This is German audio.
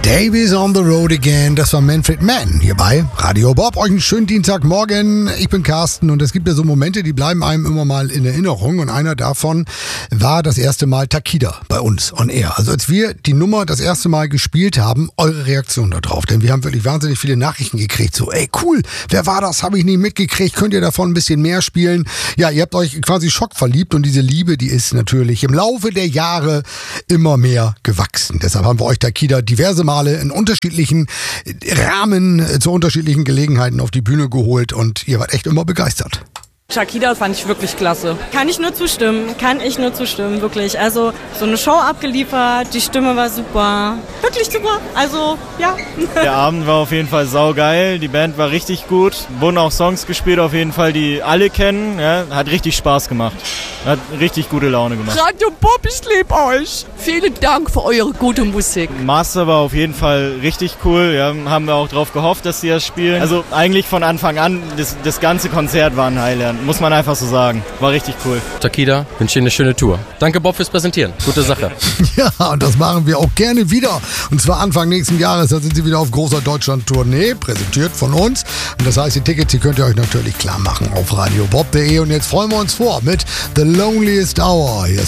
Davies on the road again, das war Manfred Mann hier bei Radio Bob. Euch einen schönen Dienstagmorgen, ich bin Carsten und es gibt ja so Momente, die bleiben einem immer mal in Erinnerung und einer davon war das erste Mal Takida bei uns on Air. Also als wir die Nummer das erste Mal gespielt haben, eure Reaktion darauf, denn wir haben wirklich wahnsinnig viele Nachrichten gekriegt, so ey cool, wer war das, habe ich nicht mitgekriegt, könnt ihr davon ein bisschen mehr spielen? Ja, ihr habt euch quasi schockverliebt und diese Liebe, die ist natürlich im Laufe der Jahre immer mehr gewachsen. Deshalb haben wir euch Takida diverse Male in unterschiedlichen Rahmen zu unterschiedlichen Gelegenheiten auf die Bühne geholt und ihr wart echt immer begeistert. Takida fand ich wirklich klasse. Kann ich nur zustimmen, wirklich. Also so eine Show abgeliefert, die Stimme war super, wirklich super, also ja. Der Abend war auf jeden Fall saugeil, die Band war richtig gut, wurden auch Songs gespielt auf jeden Fall, die alle kennen, ja, hat richtig Spaß gemacht, hat richtig gute Laune gemacht. Radio Bob, ich liebe euch. Vielen Dank für eure gute Musik. Master war auf jeden Fall richtig cool, ja, haben wir auch drauf gehofft, dass sie das spielen. Also eigentlich von Anfang an, das ganze Konzert war ein Highlight. Muss man einfach so sagen. War richtig cool. Takida, wünsche dir eine schöne Tour. Danke Bob fürs Präsentieren. Gute Sache. Ja, und das machen wir auch gerne wieder. Und zwar Anfang nächsten Jahres, da sind sie wieder auf großer Deutschland-Tournee, präsentiert von uns. Und das heißt, die Tickets, die könnt ihr euch natürlich klar machen auf radiobob.de. Und jetzt freuen wir uns vor mit The Loneliest Hour. Hier ist